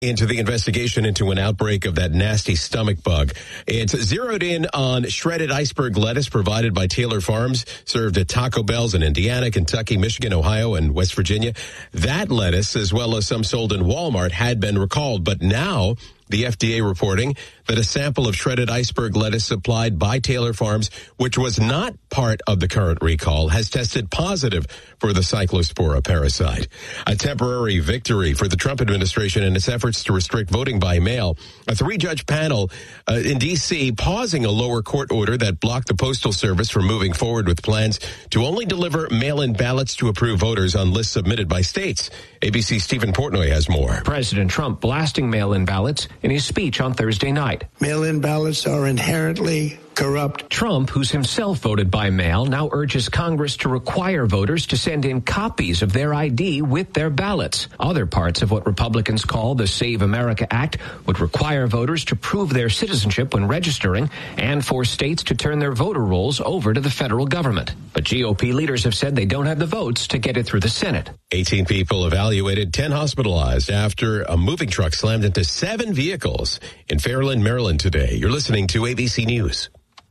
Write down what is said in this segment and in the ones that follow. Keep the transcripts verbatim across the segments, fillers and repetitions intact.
Into the investigation into an outbreak of that nasty stomach bug. It's zeroed in on shredded iceberg lettuce provided by Taylor Farms, served at Taco Bell's in Indiana, Kentucky, Michigan, Ohio, and West Virginia. That lettuce, as well as some sold in Walmart, had been recalled, but now the F D A reporting that a sample of shredded iceberg lettuce supplied by Taylor Farms, which was not part of the current recall, has tested positive for the cyclospora parasite. A temporary victory for the Trump administration in its efforts to restrict voting by mail. A three-judge panel uh, in D C pausing a lower court order that blocked the Postal Service from moving forward with plans to only deliver mail-in ballots to approved voters on lists submitted by states. A B C's Stephen Portnoy has more. President Trump blasting mail-in ballots in his speech on Thursday night. Mail-in ballots are inherently corrupt. Trump, who's himself voted by mail, now urges Congress to require voters to send in copies of their I D with their ballots. Other parts of what Republicans call the Save America Act would require voters to prove their citizenship when registering and force states to turn their voter rolls over to the federal government. But G O P leaders have said they don't have the votes to get it through the Senate. eighteen people evaluated, ten hospitalized after a moving truck slammed into seven vehicles in Fairland, Maryland today. You're listening to A B C News.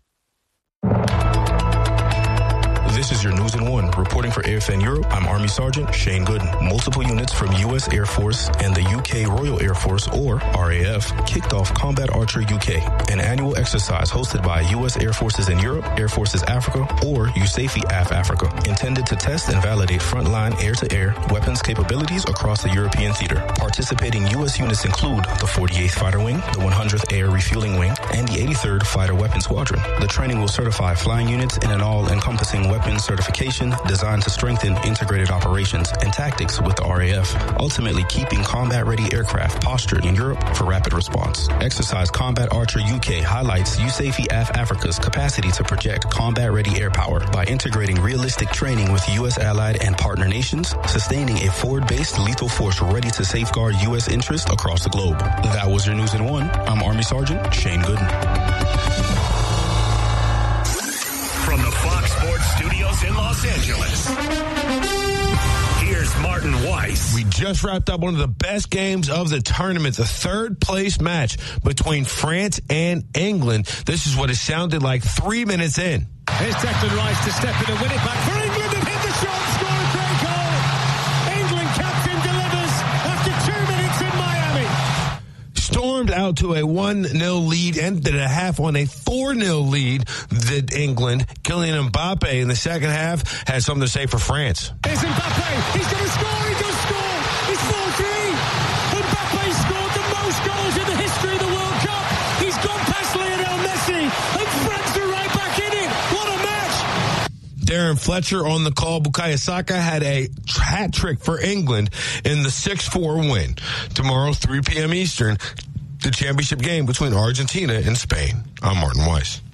This is your News in One. Reporting for Airfan Europe, I'm Army Sergeant Shane Gooden. Multiple units from U S Air Force and the U K Royal Air Force, or R A F, kicked off Combat Archer U K, an annual exercise hosted by U S Air Forces in Europe, Air Forces Africa, or U S A F E A F Africa, intended to test and validate frontline air-to-air weapons capabilities across the European theater. Participating U S units include the forty-eighth Fighter Wing, the one hundredth Air Refueling Wing, and the eighty-third Fighter Weapons Squadron. The training will certify flying units in an all-encompassing weapons certification designed to strengthen integrated operations and tactics with the R A F, ultimately keeping combat-ready aircraft postured in Europe for rapid response. Exercise Combat Archer U K highlights U S A F E A F Africa's capacity to project combat-ready air power by integrating realistic training with U S allied and partner nations, sustaining a forward-based lethal force ready to safeguard U S interests across the globe. That was your News in One. I'm Army Sergeant Shane Gooden. From the Fox Sports Studios in Los Angeles, here's Martin Weiss. We just wrapped up one of the best games of the tournament, the third place match between France and England. This is what it sounded like three minutes in. Here's Declan Rice to step in and win it back for England and hit the shot, score a great goal. England captain delivers after two minutes in Miami. Stormed out to a one nil lead, ended a half on a four nil lead that England. Kylian Mbappe in the second half had something to say for France. Here's Mbappe. He's going to score. He does score. It's four three. Mbappe scored the most goals in the history of the World Cup. He's gone past Lionel Messi, and France are right back in it. What a match. Darren Fletcher on the call. Bukayo Saka had a hat trick for England in the six four win. Tomorrow, three p.m. Eastern, the championship game between Argentina and Spain. I'm Martin Weiss.